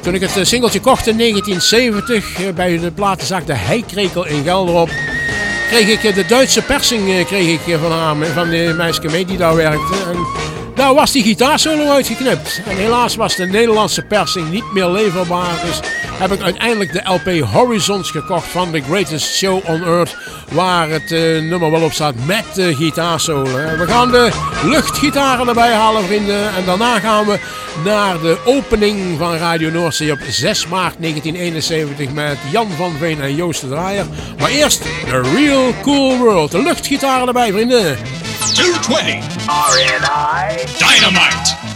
Toen ik het singeltje kocht in 1970 bij de platenzaak De Heikrekel in Gelderop, kreeg ik de Duitse persing van de meisje mee die daar werkte. En daar was die gitaarsolo uitgeknipt. En helaas was de Nederlandse persing niet meer leverbaar. Dus heb ik uiteindelijk de LP Horizons gekocht van The Greatest Show on Earth. Waar het nummer wel op staat met de gitaarsolo. We gaan de luchtgitaren erbij halen, vrienden. En daarna gaan we naar de opening van Radio Noordzee op 6 maart 1971 met Jan van Veen en Joost de Draaier. Maar eerst The Real Cool World. De luchtgitaren erbij, vrienden. 220 RNI Dynamite.